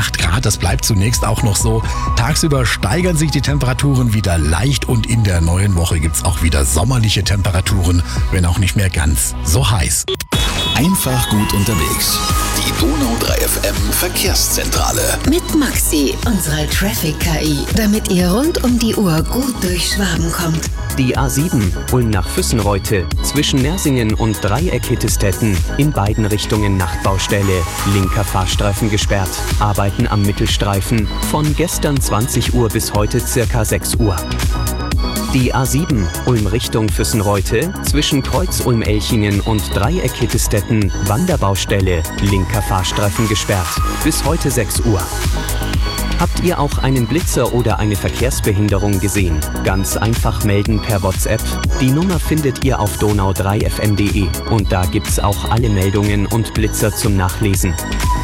8 Grad. Das bleibt zunächst auch noch so. Tagsüber steigern sich die Temperaturen wieder leicht und in der neuen Woche gibt's auch wieder sommerliche Temperaturen, wenn auch nicht mehr ganz so heiß. Einfach gut unterwegs. Die Donau 3 FM Verkehrszentrale. Mit Maxi, unserer Traffic-KI, damit ihr rund um die Uhr gut durch Schwaben kommt. Die A7 Ulm nach Füssenreute zwischen Nersingen und Dreieck-Hittestetten in beiden Richtungen Nachtbaustelle. Linker Fahrstreifen gesperrt. Arbeiten am Mittelstreifen von gestern 20 Uhr bis heute circa 6 Uhr. Die A7 Ulm Richtung Füssenreute zwischen Kreuz Ulm-Elchingen und Dreieck-Hittestetten Wanderbaustelle. Linker Fahrstreifen gesperrt. Bis heute 6 Uhr. Habt ihr auch einen Blitzer oder eine Verkehrsbehinderung gesehen? Ganz einfach melden per WhatsApp. Die Nummer findet ihr auf donau3fm.de und da gibt's auch alle Meldungen und Blitzer zum Nachlesen.